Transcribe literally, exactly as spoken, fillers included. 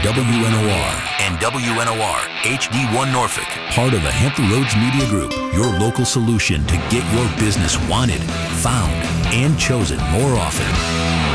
W N O R and W N O R H D one Norfolk, part of the Hampton Roads Media Group, your local solution to get your business wanted, found, and chosen more often.